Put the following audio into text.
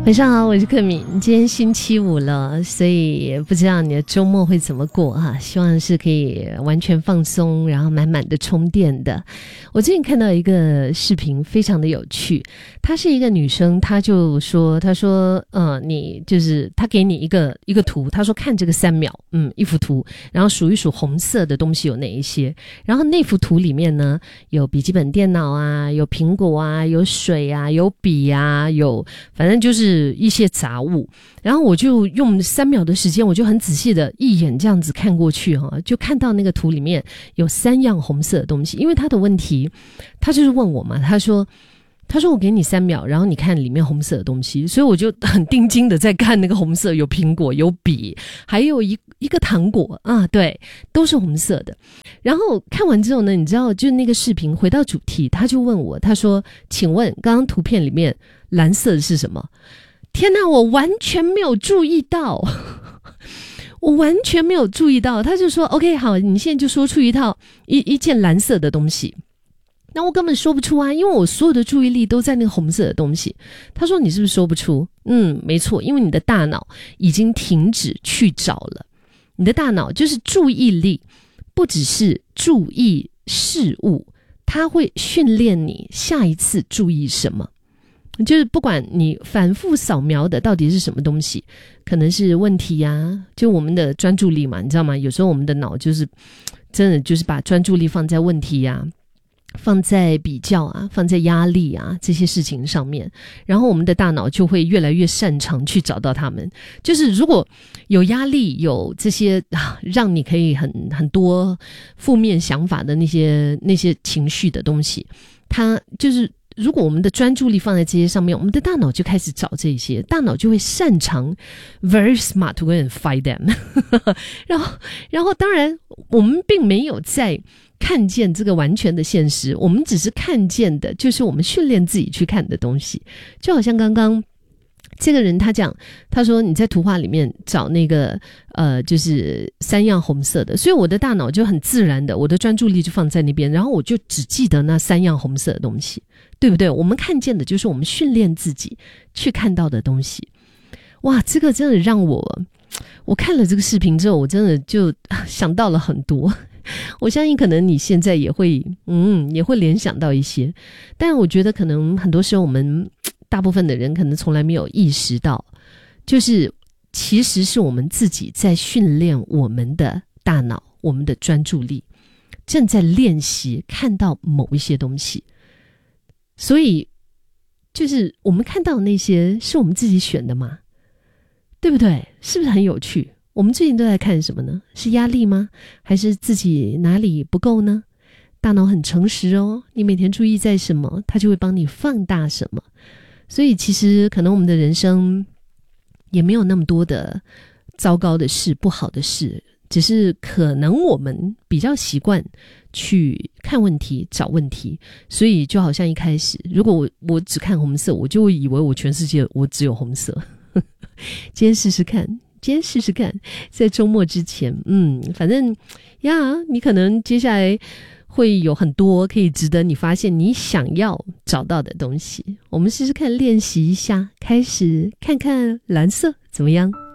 晚上好，我是克敏。今天星期五了，所以不知道你的周末会怎么过哈？希望是可以完全放松，然后满满的充电的。我最近看到一个视频，非常的有趣。她是一个女生，她说，你就是她给你一个图，她说看这个3秒，一幅图，然后数一数红色的东西有哪一些。然后那幅图里面呢，有笔记本电脑啊，有苹果啊，有水啊，有笔啊，反正就是一些杂物。然后我就用3秒的时间，我就很仔细的一眼这样子看过去就看到那个图里面有3样红色的东西。因为他的问题，他就是问我嘛，他说我给你3秒，然后你看里面红色的东西。所以我就很定睛的在看那个红色，有苹果，有笔，还有一个糖果啊，对，都是红色的。然后看完之后呢，你知道，就那个视频回到主题，他就问我，他说，请问刚刚图片里面蓝色的是什么？天哪，我完全没有注意到我完全没有注意到。他就说 OK 好，你现在就说出一件蓝色的东西。那我根本说不出啊，因为我所有的注意力都在那个红色的东西。他说你是不是说不出？没错，因为你的大脑已经停止去找了。你的大脑就是注意力，不只是注意事物，它会训练你下一次注意什么。就是不管你反复扫描的到底是什么东西，可能是问题啊，就我们的专注力嘛，你知道吗？有时候我们的脑就是真的就是把专注力放在问题啊，放在比较啊，放在压力啊这些事情上面，然后我们的大脑就会越来越擅长去找到它们。就是如果有压力，有这些让你可以很多负面想法的那些情绪的东西，它就是如果我们的专注力放在这些上面，我们的大脑就开始找这些，大脑就会擅长 very smart to go and find them 然后当然我们并没有在看见这个完全的现实，我们只是看见的就是我们训练自己去看的东西。就好像刚刚这个人他说你在图画里面找那个就是3样红色的，所以我的大脑就很自然的，我的专注力就放在那边，然后我就只记得那3样红色的东西，对不对？我们看见的就是我们训练自己去看到的东西。哇，这个真的让我看了这个视频之后，我真的就想到了很多。我相信可能你现在也会联想到一些，但我觉得可能很多时候我们大部分的人可能从来没有意识到，就是其实是我们自己在训练我们的大脑，我们的专注力正在练习看到某一些东西。所以就是我们看到的那些是我们自己选的吗？对不对？是不是很有趣？我们最近都在看什么呢？是压力吗？还是自己哪里不够呢？大脑很诚实哦，你每天注意在什么，它就会帮你放大什么。所以其实可能我们的人生也没有那么多的糟糕的事，不好的事，只是可能我们比较习惯去看问题，找问题。所以就好像一开始，如果我只看红色，我就会以为我全世界我只有红色。今天试试看，在周末之前反正你可能接下来会有很多可以值得你发现你想要找到的东西。我们试试看，练习一下，开始看看蓝色怎么样？